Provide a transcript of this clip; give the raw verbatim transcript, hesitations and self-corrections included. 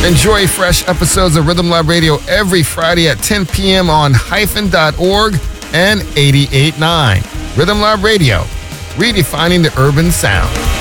Enjoy fresh episodes of Rhythm Lab Radio every Friday at ten p.m. on hyphen dot org and eighty-eight point nine. Rhythm Lab Radio, redefining the urban sound.